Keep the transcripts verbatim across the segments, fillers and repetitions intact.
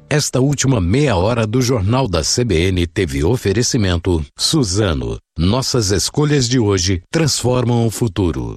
Esta última meia hora do Jornal da C B N teve oferecimento Suzano. Nossas escolhas de hoje transformam o futuro.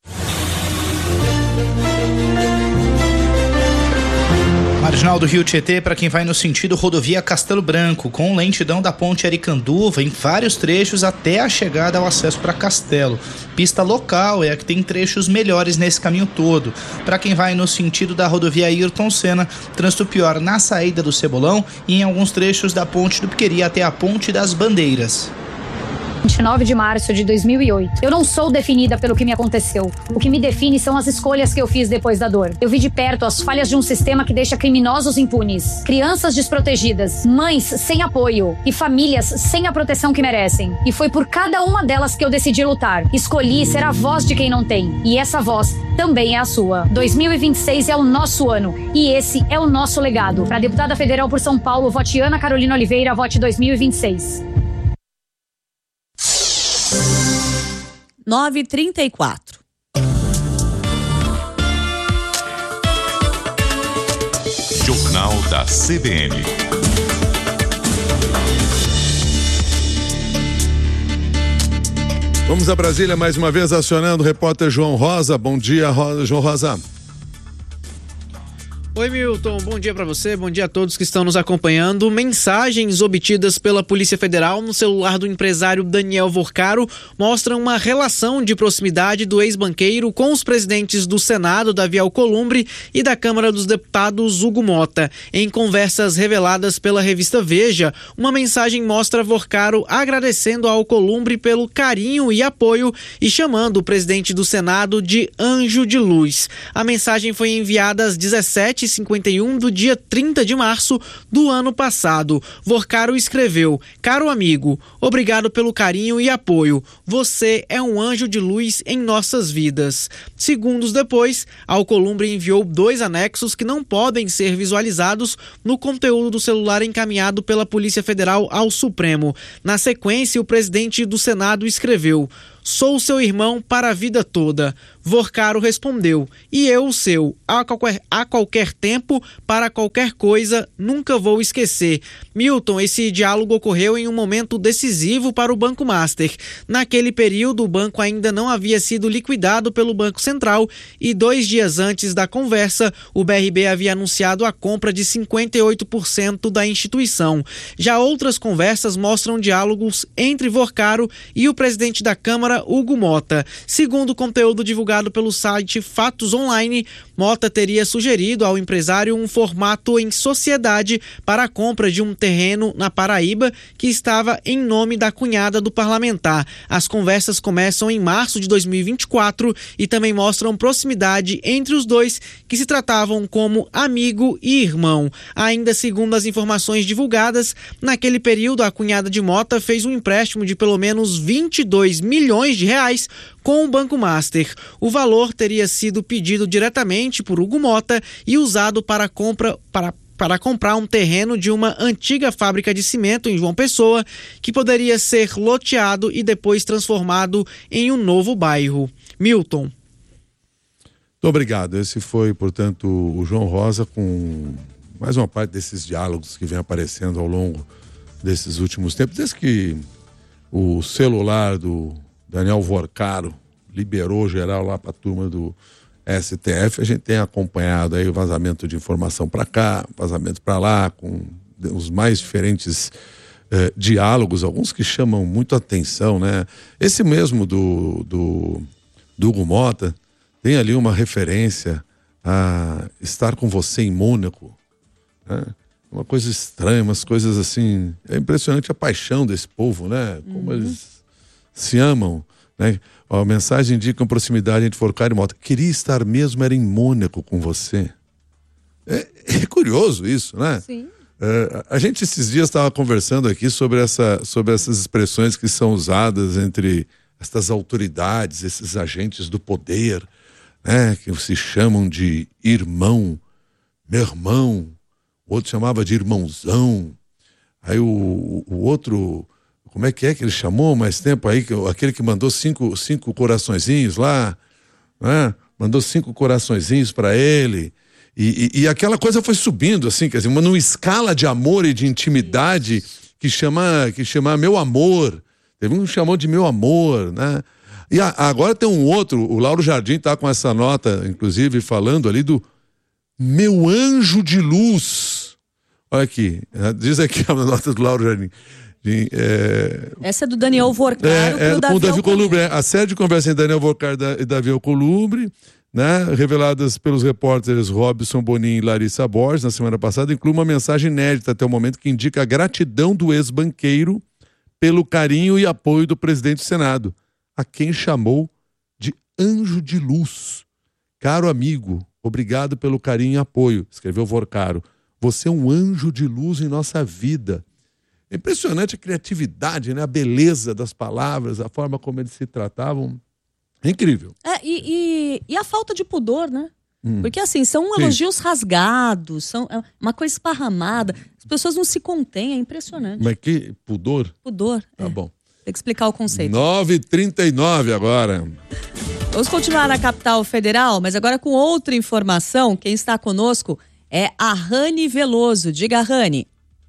Marginal do Rio Tietê para quem vai no sentido rodovia Castelo Branco, com lentidão da ponte Aricanduva em vários trechos até a chegada ao acesso para Castelo. Pista local é a que tem trechos melhores nesse caminho todo. Para quem vai no sentido da rodovia Ayrton Senna, trânsito pior na saída do Cebolão e em alguns trechos da ponte do Piqueri até a ponte das Bandeiras. vinte e nove de março de dois mil e oito. Eu não sou definida pelo que me aconteceu. O que me define são as escolhas que eu fiz depois da dor. Eu vi de perto as falhas de um sistema que deixa criminosos impunes, crianças desprotegidas, mães sem apoio e famílias sem a proteção que merecem. E foi por cada uma delas que eu decidi lutar. Escolhi ser a voz de quem não tem. E essa voz também é a sua. dois mil e vinte e seis é o nosso ano. E esse é o nosso legado. Para deputada federal por São Paulo, vote Ana Carolina Oliveira, vote dois mil e vinte e seis. nove e trinta e quatro. Jornal da C B N. Vamos a Brasília mais uma vez, acionando o repórter João Rosa. Bom dia, Rosa, João Rosa. Oi, Milton, bom dia para você, bom dia a todos que estão nos acompanhando. Mensagens obtidas pela Polícia Federal no celular do empresário Daniel Vorcaro mostram uma relação de proximidade do ex-banqueiro com os presidentes do Senado, Davi Alcolumbre, e da Câmara dos Deputados, Hugo Mota. Em conversas reveladas pela revista Veja, uma mensagem mostra Vorcaro agradecendo a Alcolumbre pelo carinho e apoio e chamando o presidente do Senado de anjo de luz. A mensagem foi enviada às dezessete e cinquenta e um do dia trinta de março do ano passado. Vorcaro escreveu: caro amigo, obrigado pelo carinho e apoio. Você é um anjo de luz em nossas vidas. Segundos depois, Alcolumbre enviou dois anexos que não podem ser visualizados no conteúdo do celular encaminhado pela Polícia Federal ao Supremo. Na sequência, o presidente do Senado escreveu: sou seu irmão para a vida toda. Vorcaro respondeu: e eu o seu, a qualquer, a qualquer tempo, para qualquer coisa, nunca vou esquecer. Milton, esse diálogo ocorreu em um momento decisivo para o Banco Master. Naquele período, o banco ainda não havia sido liquidado pelo Banco Central e dois dias antes da conversa, o B R B havia anunciado a compra de cinquenta e oito por cento da instituição. Já outras conversas mostram diálogos entre Vorcaro e o presidente da Câmara, Hugo Mota. Segundo o conteúdo divulgado pelo site Fatos Online, Mota teria sugerido ao empresário um formato em sociedade para a compra de um terreno na Paraíba que estava em nome da cunhada do parlamentar. As conversas começam em março de dois mil e vinte e quatro e também mostram proximidade entre os dois, que se tratavam como amigo e irmão. Ainda segundo as informações divulgadas, naquele período a cunhada de Mota fez um empréstimo de pelo menos vinte e dois milhões de reais com o Banco Master. O valor teria sido pedido diretamente por Hugo Mota e usado para compra para para comprar um terreno de uma antiga fábrica de cimento em João Pessoa, que poderia ser loteado e depois transformado em um novo bairro. Milton. Muito obrigado. Esse foi, portanto, o João Rosa com mais uma parte desses diálogos que vem aparecendo ao longo desses últimos tempos, desde que o celular do Daniel Vorcaro liberou geral lá para a turma do S T F, a gente tem acompanhado aí o vazamento de informação para cá, vazamento para lá, com os mais diferentes eh, diálogos, alguns que chamam muito atenção, né? Esse mesmo do, do, do Hugo Mota tem ali uma referência a estar com você em Mônaco, né? Uma coisa estranha, umas coisas assim, é impressionante a paixão desse povo, né? Como uhum. eles se amam, né? A mensagem indica uma proximidade entre Vorcaro e Mota. Queria estar mesmo, era em Mônaco com você. É, é curioso isso, né? Sim. É, a gente esses dias estava conversando aqui sobre, essa, sobre essas expressões que são usadas entre estas autoridades, esses agentes do poder, né? Que se chamam de irmão, meu irmão, o outro chamava de irmãozão, aí o, o outro... Como é que é que ele chamou mais tempo aí, que, aquele que mandou cinco, cinco coraçõezinhos lá, né? Mandou cinco coraçõezinhos para ele. E, e, e aquela coisa foi subindo, assim, quer dizer, uma numa escala de amor e de intimidade que chama, que chama Meu Amor. Teve um que chamou de Meu Amor, né? E a, agora tem um outro, o Lauro Jardim tá com essa nota, inclusive, falando ali do Meu Anjo de Luz. Olha aqui, diz aqui a nota do Lauro Jardim. É... Essa é do Daniel Vorcaro é, é, pro com o Davi Alcolumbre. Alcolumbre. É, a série de conversa entre Daniel Vorcaro e Davi Alcolumbre, né, reveladas pelos repórteres Robson Bonin e Larissa Borges na semana passada, inclui uma mensagem inédita até o momento que indica a gratidão do ex-banqueiro pelo carinho e apoio do presidente do Senado, a quem chamou de anjo de luz. Caro amigo, obrigado pelo carinho e apoio, escreveu Vorcaro. Você é um anjo de luz em nossa vida. É impressionante a criatividade, né, a beleza das palavras, a forma como eles se tratavam. É incrível. É, e, e, e a falta de pudor, né? Hum. Porque assim, são Sim. elogios rasgados, são uma coisa esparramada. As pessoas não se contêm, é impressionante. Mas que pudor? Pudor. Tá é. bom. Tem que explicar o conceito. nove e trinta e nove agora. Vamos continuar na capital federal, mas agora com outra informação. Quem está conosco é a Rani Veloso. Diga, Rani.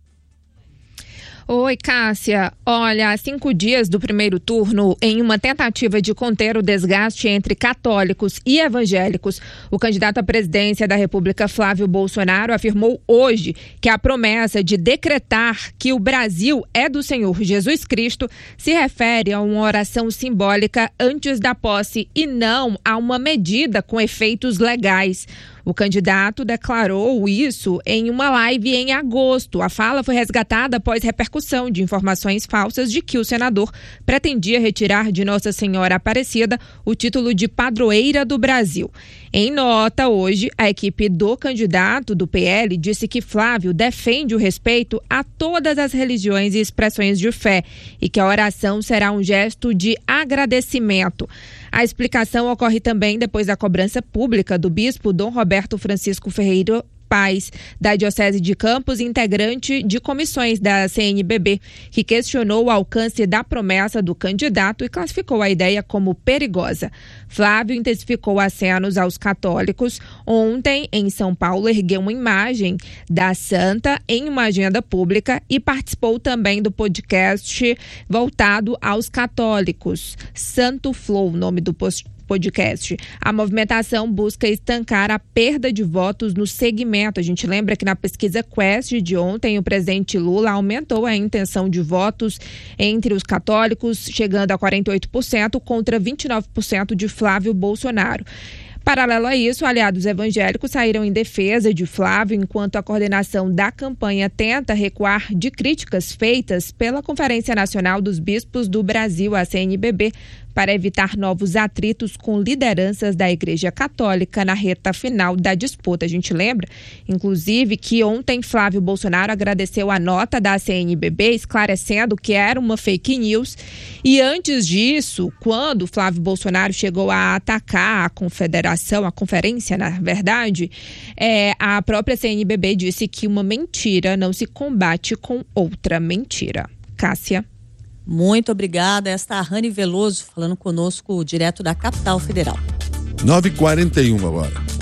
Oi, Cássia. Olha, há cinco dias do primeiro turno, em uma tentativa de conter o desgaste entre católicos e evangélicos, o candidato à presidência da República, Flávio Bolsonaro, afirmou hoje que a promessa de decretar que o Brasil é do Senhor Jesus Cristo se refere a uma oração simbólica antes da posse e não a uma medida com efeitos legais. O candidato declarou isso em uma live em agosto. A fala foi resgatada após repercussão de informações falsas de que o senador pretendia retirar de Nossa Senhora Aparecida o título de padroeira do Brasil. Em nota, hoje, a equipe do candidato do P L disse que Flávio defende o respeito a todas as religiões e expressões de fé e que a oração será um gesto de agradecimento. A explicação ocorre também depois da cobrança pública do bispo Dom Roberto Francisco Ferreira Paz, da Diocese de Campos, integrante de comissões da C N B B, que questionou o alcance da promessa do candidato e classificou a ideia como perigosa. Flávio intensificou acenos aos católicos. Ontem, em São Paulo, ergueu uma imagem da santa em uma agenda pública e participou também do podcast voltado aos católicos. Santo Flow, o nome do podcast. podcast. A movimentação busca estancar a perda de votos no segmento. A gente lembra que na pesquisa Quest de ontem, o presidente Lula aumentou a intenção de votos entre os católicos, chegando a quarenta e oito por cento contra vinte e nove por cento de Flávio Bolsonaro. Paralelo a isso, aliados evangélicos saíram em defesa de Flávio, enquanto a coordenação da campanha tenta recuar de críticas feitas pela Conferência Nacional dos Bispos do Brasil, a C N B B, para evitar novos atritos com lideranças da Igreja Católica na reta final da disputa. A gente lembra, inclusive, que ontem Flávio Bolsonaro agradeceu a nota da C N B B, esclarecendo que era uma fake news. E antes disso, quando Flávio Bolsonaro chegou a atacar a confederação, a conferência, na verdade, é, a própria C N B B disse que uma mentira não se combate com outra mentira. Cássia. Muito obrigada. Esta é a Rani Veloso falando conosco direto da capital federal. nove e quarenta e um agora.